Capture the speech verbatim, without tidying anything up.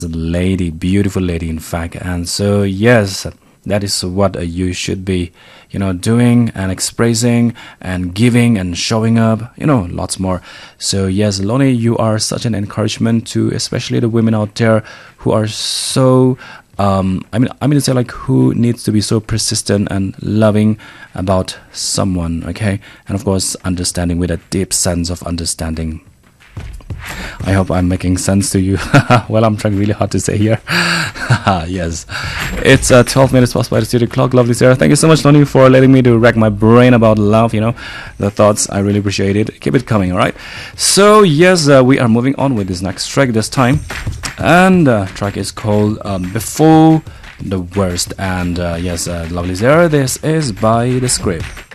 lady, beautiful lady, in fact. And so, yes, that is what uh, you should be, you know, doing and expressing and giving and showing up, you know, lots more. So, yes, Lonnie, you are such an encouragement to especially the women out there who are so. Um, I mean, I mean to say, like, who needs to be so persistent and loving about someone, okay? And of course, understanding with a deep sense of understanding. I hope I'm making sense to you. Well, I'm trying really hard to say here. Yes, it's uh, twelve minutes past by the studio clock. Lovely, Sarah. Thank you so much, Lonnie, for letting me to rack my brain about love. You know, the thoughts. I really appreciate it. Keep it coming, all right? So yes, uh, we are moving on with this next track this time, and the uh, track is called um, "Before the Worst." And uh, yes, uh, lovely, Sarah. This is by The Script.